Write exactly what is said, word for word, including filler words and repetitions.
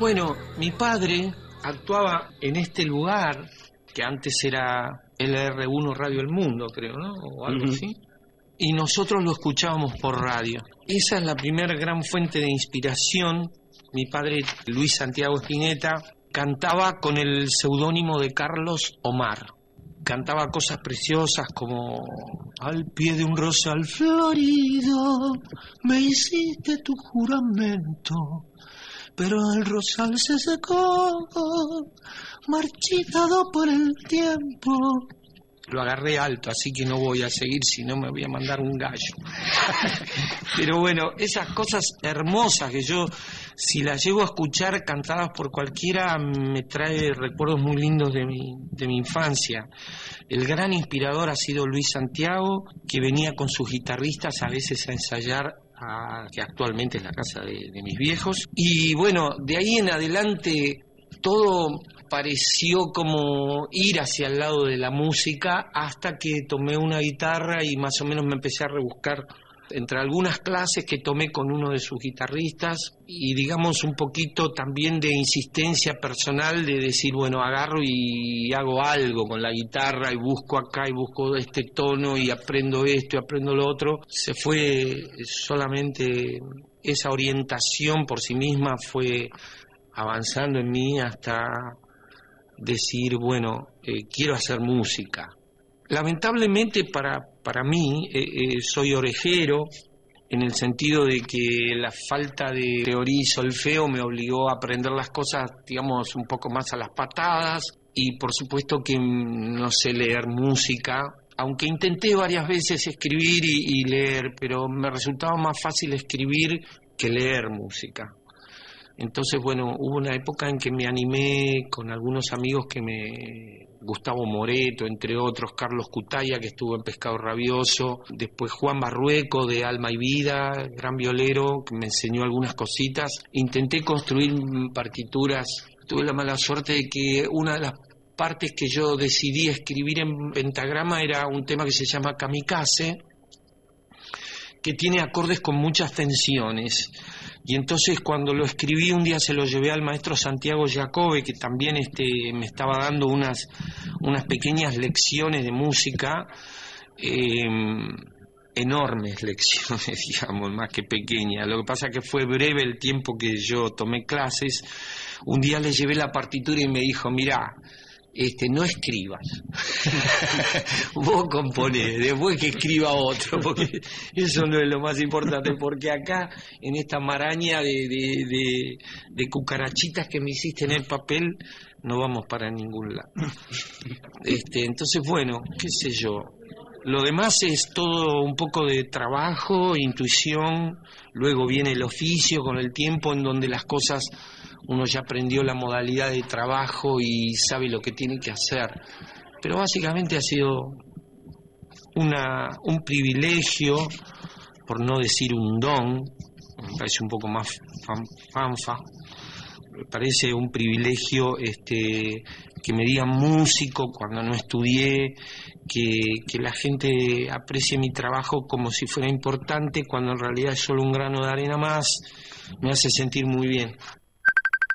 Bueno, mi padre actuaba en este lugar que antes era L R uno Radio El Mundo, creo, ¿no? O algo uh-huh. así. Y nosotros lo escuchábamos por radio. Esa es la primera gran fuente de inspiración. Mi padre, Luis Santiago Spinetta, cantaba con el seudónimo de Carlos Omar. Cantaba cosas preciosas como: al pie de un rosal florido me hiciste tu juramento, pero el rosal se secó, marchitado por el tiempo. Lo agarré alto, así que no voy a seguir, si no me voy a mandar un gallo. Pero bueno, esas cosas hermosas que yo, si las llego a escuchar cantadas por cualquiera, me trae recuerdos muy lindos de mi, de mi infancia. El gran inspirador ha sido Luis Santiago, que venía con sus guitarristas a veces a ensayar, a, que actualmente es la casa de, de mis viejos. Y bueno, de ahí en adelante todo pareció como ir hacia el lado de la música, hasta que tomé una guitarra y más o menos me empecé a rebuscar entre algunas clases que tomé con uno de sus guitarristas y digamos un poquito también de insistencia personal de decir, bueno, agarro y hago algo con la guitarra y busco acá y busco este tono y aprendo esto y aprendo lo otro. Se fue solamente esa orientación por sí misma, fue avanzando en mí hasta decir, bueno, eh, quiero hacer música. Lamentablemente para, para mí, eh, eh, soy orejero, en el sentido de que la falta de teoría y solfeo me obligó a aprender las cosas, digamos, un poco más a las patadas, y por supuesto que no sé leer música, aunque intenté varias veces escribir y, y leer, pero me resultaba más fácil escribir que leer música. Entonces, bueno, hubo una época en que me animé con algunos amigos que me... Gustavo Moreto, entre otros, Carlos Cutaya, que estuvo en Pescado Rabioso, después Juan Barrueco, de Alma y Vida, gran violero, que me enseñó algunas cositas. Intenté construir partituras. Tuve la mala suerte de que una de las partes que yo decidí escribir en pentagrama era un tema que se llama Kamikaze, que tiene acordes con muchas tensiones. Y entonces cuando lo escribí un día se lo llevé al maestro Santiago Jacobe, que también este, me estaba dando unas, unas pequeñas lecciones de música, eh, enormes lecciones, digamos, más que pequeñas. Lo que pasa es que fue breve el tiempo que yo tomé clases. Un día le llevé la partitura y me dijo, mirá, Este, no escribas, vos componés, después que escriba otro, porque eso no es lo más importante, porque acá, en esta maraña de, de, de, de cucarachitas que me hiciste en el papel, no vamos para ningún lado. Este, entonces, bueno, qué sé yo, lo demás es todo un poco de trabajo, intuición, luego viene el oficio con el tiempo, en donde las cosas... Uno ya aprendió la modalidad de trabajo y sabe lo que tiene que hacer. Pero básicamente ha sido una, un privilegio, por no decir un don, me parece un poco más fan, fanfa, me parece un privilegio este, que me digan músico cuando no estudié, que, que la gente aprecie mi trabajo como si fuera importante, cuando en realidad es solo un grano de arena más, me hace sentir muy bien.